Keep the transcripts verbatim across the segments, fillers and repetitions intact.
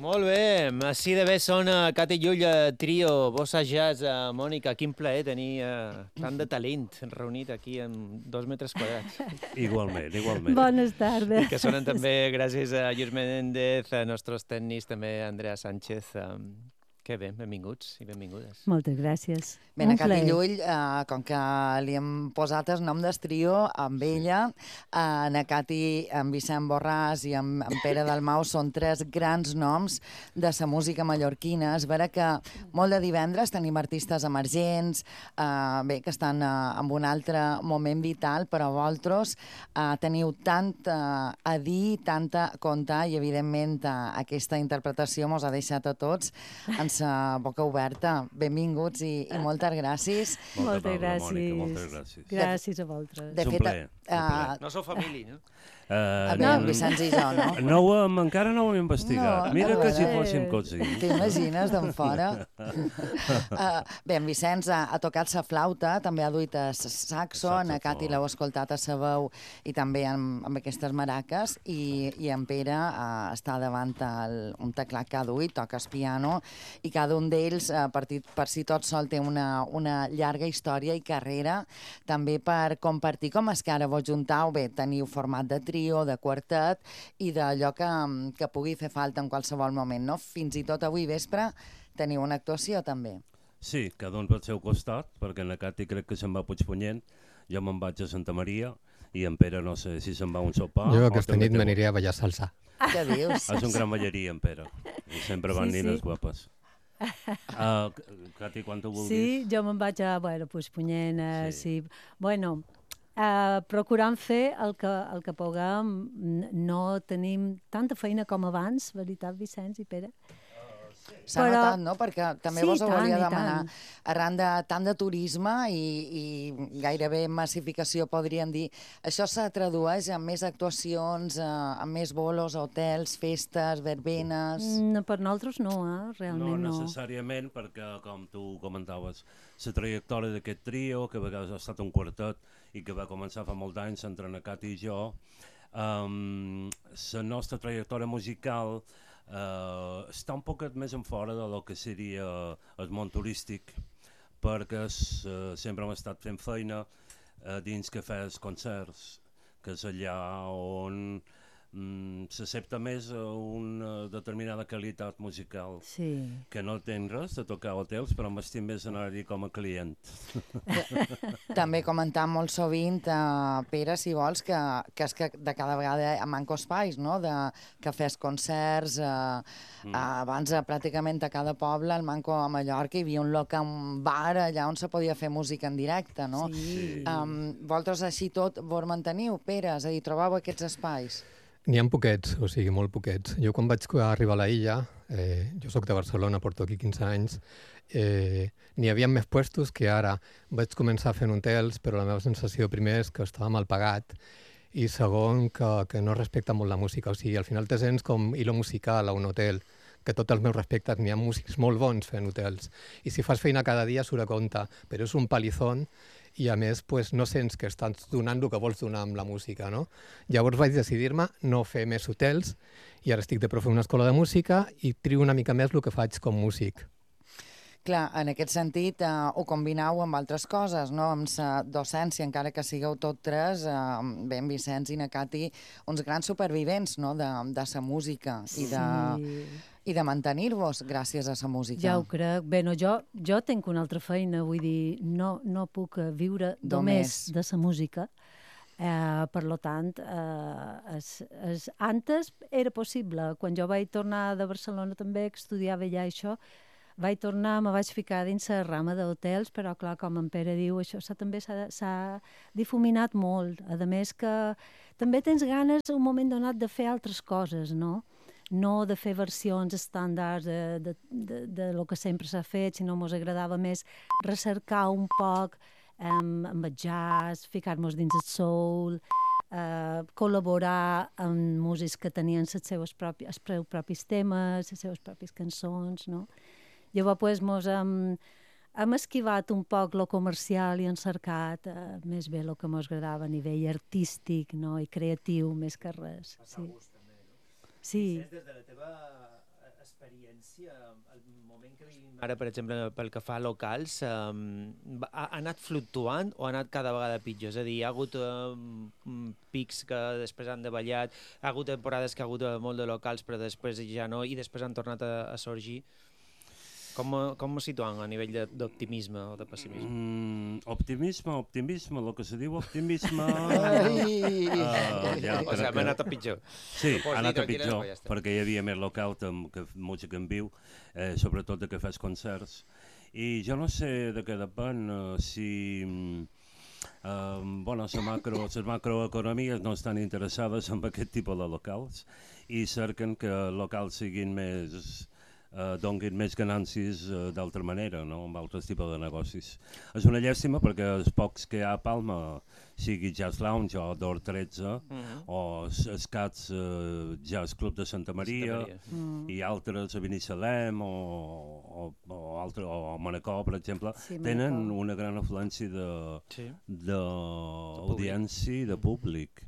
Molt bé, així de bé sona Cati Llull, trio, vos jazz, Mònica, quin plaer tenir uh, tant de talent reunit aquí en dos metres quadrats. Igualment, igualment. Bones tardes. I que sonen també gràcies a Lluís Menéndez, a nostres tècnics, també a Andrea Sánchez. Um, que bé, benvinguts i benvingudes. Moltes gràcies. Bé, a Cati Llull, eh, com que li hem posat el nom d'estrio amb ella, eh, a Cati, en Vicent Borràs i en, en Pere Dalmau són tres grans noms de la música mallorquina. És vera que molt de divendres tenim artistes emergents, eh, bé, que estan eh, en un altre moment vital, però vosaltres eh, teniu tant eh, a dir, tant a contar, i evidentment eh, aquesta interpretació mos ha deixat a tots en la boca oberta. Benvinguts i, i moltes gràcies. Moltes Moltes gràcies. Mònica, moltes gràcies. Gràcies a vosaltres. De fet, plaer, uh, no sou família, no? Uh, a veure, no. Vicenç i jo, no? No ho hem, encara no ho hem investigat. No, Mira no, que si eh, fóssim cosins. T'imagines d'en fora? uh, bé, en Vicenç ha, ha tocat la flauta, també ha duit el saxo, en Cati l'heu escoltat a la veu i també amb, amb aquestes maraques, i, i en Pere uh, està davant el, un teclat que ha duit, toca el piano, i cada un d'ells, uh, per, per si tot sol, té una, una llarga història i carrera, també per compartir com és que ara vos juntau, bé, teniu format de trio, de quartet i d'allò que, que pugui fer falta en qualsevol moment, no? Fins i tot avui vespre teniu una actuació també. Sí, cada un pel seu costat, perquè en la Cati crec que se'n va a Puigpunyent, jo me'n vaig a Santa Maria i en Pere no sé si se'n va a un sopar. Jo aquesta nit m'aniré a ballar salsa. Què dius? És un gran ballarí, en Pere, i sempre van Sí, nines sí. guapes. Uh, Cati, quan tu vulguis. Sí, jo me'n vaig a, bueno, Puigpunyent, uh, Sí. sí. Bueno, uh, procurant fer el que, el que puguem. No tenim tanta feina com abans, veritat, Vicenç i Pere? S'ha Però- notat, no? Perquè també Sí, vos ho tant, hauria i de demanar. tant. Arran de tant de turisme i, i gairebé massificació, podríem dir, això se tradueix en més actuacions, eh, en més bolos, hotels, festes, verbenes... No, per nosaltres no, eh? Realment No no. necessàriament, perquè, com tu comentaves, la trajectòria d'aquest trio, que a vegades ha estat un quartet i que va començar fa molt d'anys entre en Cati i jo, um, la nostra trajectòria musical uh, està un poquet més en fora de lo que seria el món turístic, perquè uh, sempre hem estat fent feina uh, dins cafès, concerts, que és allà on mm, s'accepta més una determinada qualitat musical, Sí. que no tens res de tocar a hotels, però m'estim més anar-hi com a client. També comentar molt sovint, eh, Pere, si vols, que, que és que de cada vegada hi manco espais, no?, de cafès, concerts... Eh, mm. eh, abans, eh, pràcticament a cada poble, al Manco a Mallorca, hi havia un local, un bar, allà on se podia fer música en directe, no? Sí. Um, vosaltres així tot vos manteniu, Pere? És a dir, trobeu aquests espais? N'hi ha poquets, o sigui, molt poquets. Jo quan vaig arribar a la illa, eh, jo sóc de Barcelona, porto aquí quinze anys, eh, n'hi havia més puestos que ara. Vaig començar fent hotels, però la meva sensació primer és que estava mal pagat i segon, que, que no respecta molt la música. O sigui, al final te sents com hilo musical a un hotel, que tots els meus respectes, n'hi ha músics molt bons fent hotels. I si fas feina cada dia surt a compte, però és un palizón i a més pues, no sents que estàs donant el que vols donar amb la música, no? Llavors vaig decidir-me no fer més hotels i ara estic de profe a una escola de música i trio una mica més el que faig com músic. Clar, en aquest sentit, eh, ho combinau amb altres coses, no?, amb la docència, encara que sigueu tot tres, eh, bé, en Vicenç i na Cati, uns grans supervivents, no?, de, de la música i de, Sí. i de mantenir-vos gràcies a la música. Ja ho crec. Bé, no, jo, jo tinc una altra feina, vull dir, no, no puc eh, viure només de la música. Eh, per lo tant, eh, es, es, antes era possible. Quan jo vaig tornar de Barcelona també, que estudiava allà això, vaig tornar, me vaig ficar dins la rama d'hotels, però clar, com en Pere diu, això també s'ha difuminat molt. A més que també tens ganes un moment donat de fer altres coses, no? No de fer versions estàndards de, de, de, de lo que sempre s'ha fet, sinó mos agradava més recercar un poc um, amb el jazz, ficar-nos dins el soul, uh, col·laborar amb músics que tenien els seus propis, els seus propis temes, les seves pròpies cançons, no? Llavors, pues, mos hem, hem esquivat un poc lo comercial i hem cercat uh, més bé el que mos agradava a nivell artístic, no? I creatiu, més que res. Sí. Sí. Des de la teva experiència, el moment que vivim ara, per exemple, pel que fa a locals, eh, ha, ha anat fluctuant o ha anat cada vegada pitjor? És a dir, hi ha hagut eh, pics que després han davallat, ha hagut temporades que ha hagut molt de locals però després ja no, i després han tornat a, a sorgir. Com, com ho situen a nivell d'optimisme o de pessimisme? Mm, optimisme, optimisme, el que se diu optimisme... uh, ja, o sigui, ha anat a pitjor. Sí, ha anat a pitjor, ja perquè hi havia més local, que música en viu, eh, sobretot de que fes concerts. I jo no sé de què depèn, uh, si... Uh, bueno, les macro, macroeconomies no estan interessades en aquest tipus de locals i cerquen que locals siguin més... Uh, donguin més ganàncies uh, d'altra manera, no? Amb altres tipus de negocis. És una llàstima perquè els pocs que hi ha a Palma, sigui Jazz Lounge o d'Or tretze, mm-hmm. o Escats uh, Jazz Club de Santa Maria, Santa Maria. Mm. i altres a Binissalem o, o, o, altre, o Manacor, per exemple, sí, tenen Manacor. Una gran afluència d'audiència i de públic.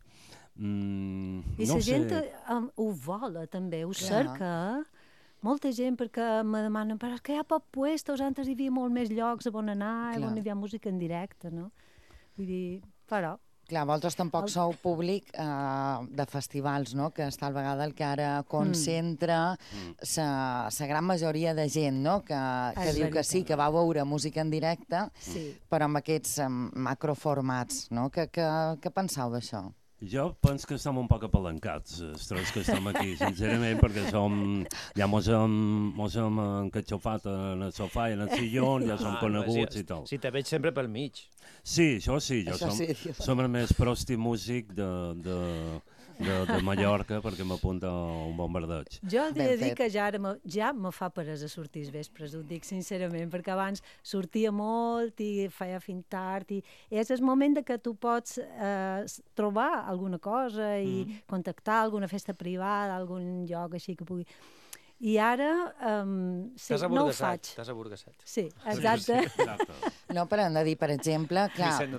Mm, I no la gent sé... um, ho vola també, ho Clar. cerca. Molta gent, perquè me demanen, però és que hi ha poc puestos, antes hi havia molt més llocs on anar, Clar. on hi havia música en directe, no? Vull dir, però... Clar, vosaltres tampoc el... sou públic eh, de festivals, no? Que és tal vegada el que ara concentra la mm. gran majoria de gent, no? Que, que diu veritat. que sí, que va veure música en directe, sí. però amb aquests um, macroformats, no? Que, que, què penseu d'això? Jo penso que estem un poc apalancats, els tres que estem aquí, sincerament, perquè som, ja mos hem, mos hem encatxofat en el sofà i en el sillon, ja som ah, coneguts si, i tot. Si te veig sempre pel mig. Sí, això sí, jo això som, sí, som el més prosti músic de, de, de, de Mallorca perquè m'apunta un bombardeig. Jo he de dir que ja, ara me, ja me fa peresa sortir els vespres, ho dic sincerament, perquè abans sortia molt i feia fin tard i és el moment de que tu pots eh, trobar alguna cosa i mm. contactar alguna festa privada, algun lloc així que pugui... I ara um, sí, no ho faig. T'has aburguesat. Sí, exacte. Sí, sí. No, però hem de dir, per exemple, clar, no,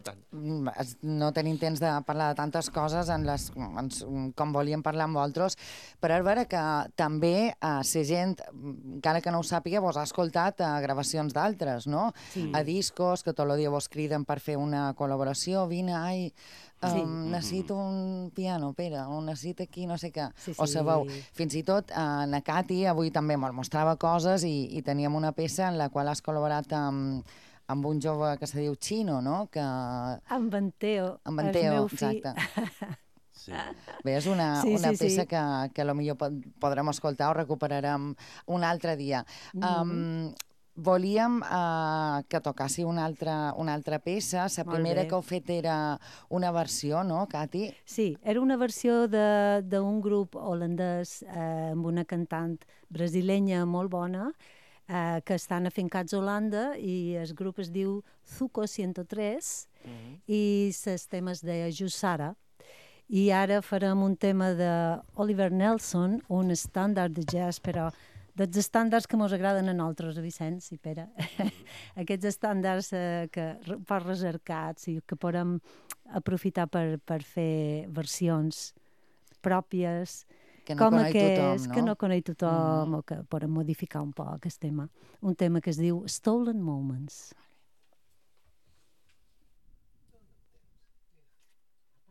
no tenim temps de parlar de tantes coses en les, en, com volíem parlar amb vosaltres, però és vera que també eh, la gent, encara que no ho sàpiga, vos ha escoltat a gravacions d'altres, no? Sí. A discos, que tot el dia vos criden per fer una col·laboració, vine, ai... Sí. Um, necessito un piano, Pere, o necessito aquí no sé què, sí, sí. o sabeu. Fins i tot uh, na Cati avui també me'l mostrava coses i, i teníem una peça en la qual has col·laborat amb, amb un jove que se diu Chino, no? Que... Amb en Teo, amb en Teo, el meu fill. Exacte. Sí. Bé, és una, sí, una sí, peça sí. que, que potser podrem escoltar o recuperarem un altre dia. Mm-hmm. Um, Volíem uh, que tocassi una altra, una altra peça. La primera que heu fet era una versió, no, Cati? Sí, era una versió d'un grup holandès eh, amb una cantant brasilenya molt bona eh, que estan afincats a Holanda i el grup es diu Zuko ciento tres mm-hmm. i els temes de Jussara. I ara farem un tema d'Oliver Nelson, un estàndard de jazz, però dels estàndards que ens agraden a nosaltres, a Vicenç i Pere. Aquests estàndards eh, que per recercats i que podem aprofitar per, per fer versions pròpies, que no com coneix aquest, tothom, no? que no coneix tothom, mm. o que podem modificar un poc aquest tema. Un tema que es diu Stolen Moments.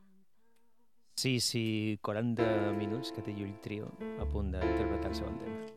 Sí, sí, quaranta minuts que té Llull Trio a punt d'interpretar el segon tema.